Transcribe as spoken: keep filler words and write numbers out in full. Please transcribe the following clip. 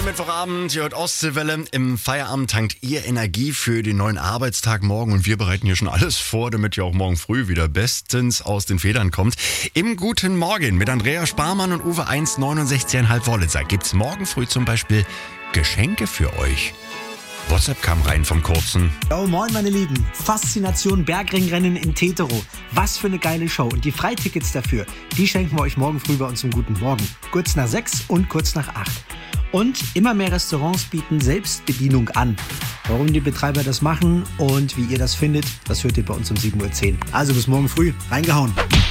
Mittwochabend, ihr hört Ostseewelle. Im Feierabend tankt ihr Energie für den neuen Arbeitstag morgen und wir bereiten hier schon alles vor, damit ihr auch morgen früh wieder bestens aus den Federn kommt. Im Guten Morgen mit Andrea Sparmann und Uwe eins neunundsechzig Komma fünf Wollitzer gibt's morgen früh zum Beispiel Geschenke für euch. WhatsApp kam rein vom Kurzen. Oh, moin meine Lieben. Faszination Bergringrennen in Tetero. Was für eine geile Show. Und die Freitickets dafür, die schenken wir euch morgen früh bei uns zum Guten Morgen. Kurz nach sechs und kurz nach acht. Und immer mehr Restaurants bieten Selbstbedienung an. Warum die Betreiber das machen und wie ihr das findet, das hört ihr bei uns um sieben Uhr zehn. Also bis morgen früh. Reingehauen.